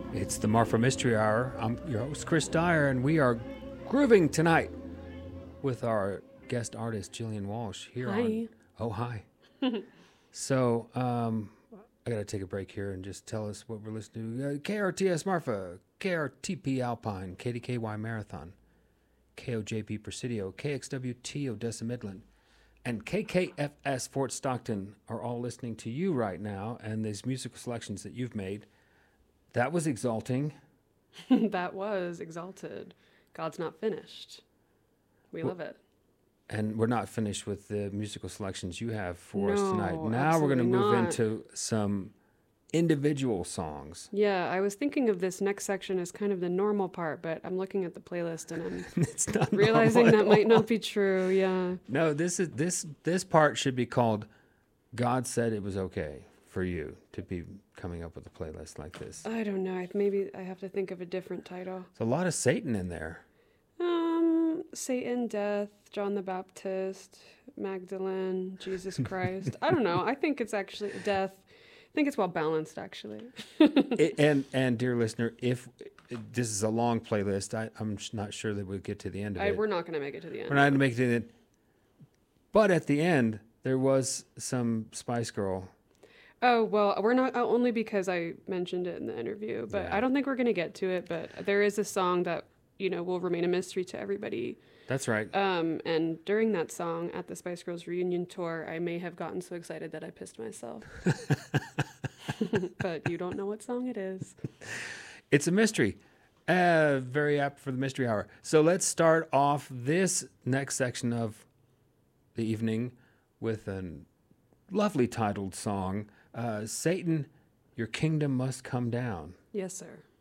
It's the Marfa Mystery Hour. I'm your host, Chris Dyer, and we are grooving tonight with our guest artist, Jillian Walsh, here Hi. on... Oh, hi. So, I got to take a break here and just tell us what we're listening to. KRTS Marfa, KRTP Alpine, KDKY Marathon, KOJP Presidio, KXWT Odessa Midland, and KKFS Fort Stockton are all listening to you right now, and these musical selections that you've made. That was exalting. That was exalted. God's not finished. We love it. And we're not finished with the musical selections you have for us tonight. No, Now we're going to move absolutely not. into some individual songs. Yeah, I was thinking of this next section as kind of the normal part, but I'm looking at the playlist and I'm It's not realizing normal that at might all. not be true. Yeah. No, this part should be called God Said It Was Okay for you to be coming up with a playlist like this. I don't know. Maybe I have to think of a different title. There's a lot of Satan in there. Satan, death, John the Baptist, Magdalene, Jesus Christ. I don't know. I think it's actually death. I think it's well balanced, actually. And dear listener, if this is a long playlist, I'm not sure that we'll get to the end of it. We're not going to make it to the end. We're not going to make it to the end. But at the end, there was some Spice Girl. Oh, well, we're not only because I mentioned it in the interview, but Yeah. I don't think we're going to get to it. But there is a song that, will remain a mystery to everybody. That's right. And during that song at the Spice Girls reunion tour, I may have gotten so excited that I pissed myself. But you don't know what song it is. It's a mystery. Very apt for the mystery hour. So let's start off this next section of the evening with a lovely titled song, Satan, Your Kingdom Must Come Down. Yes, sir.